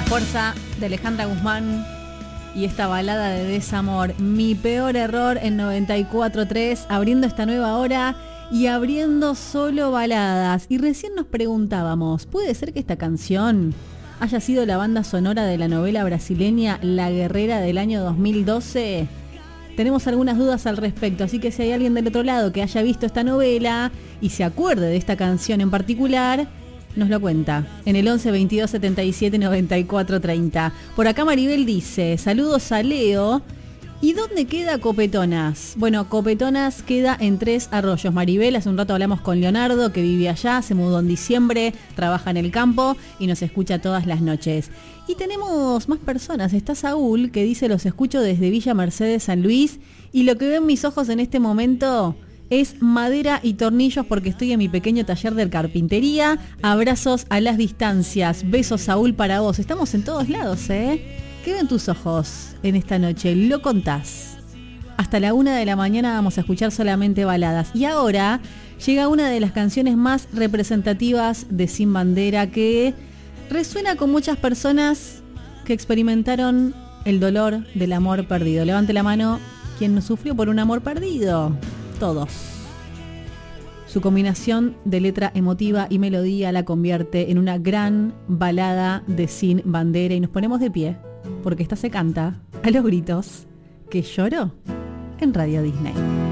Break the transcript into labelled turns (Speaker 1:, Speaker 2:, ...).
Speaker 1: Fuerza de Alejandra Guzmán y esta balada de desamor, Mi Peor Error en 94.3, abriendo esta nueva hora y abriendo solo baladas. Y recién nos preguntábamos, ¿puede ser que esta canción haya sido la banda sonora de la novela brasileña La Guerrera del año 2012? Tenemos algunas dudas al respecto, así que si hay alguien del otro lado que haya visto esta novela y se acuerde de esta canción en particular, nos lo cuenta en el 11 22 77 94 30. Por acá Maribel dice, saludos a Leo. ¿Y dónde queda Copetonas? Bueno, Copetonas queda en Tres Arroyos. Maribel, hace un rato hablamos con Leonardo, que vive allá, se mudó en diciembre, trabaja en el campo y nos escucha todas las noches. Y tenemos más personas. Está Saúl, que dice, los escucho desde Villa Mercedes, San Luis, y lo que veo en mis ojos en este momento es madera y tornillos porque estoy en mi pequeño taller de carpintería. Abrazos a las distancias. Besos, Saúl, para vos. Estamos en todos lados, ¿eh? ¿Qué ven tus ojos en esta noche? Lo contás. Hasta la 1 de la mañana vamos a escuchar solamente baladas. Y ahora llega una de las canciones más representativas de Sin Bandera, que resuena con muchas personas que experimentaron el dolor del amor perdido. Levante la mano quien sufrió por un amor perdido. Todos. Su combinación de letra emotiva y melodía la convierte en una gran balada de Sin Bandera. Y nos ponemos de pie, porque esta se canta a los gritos, que lloro en Radio Disney.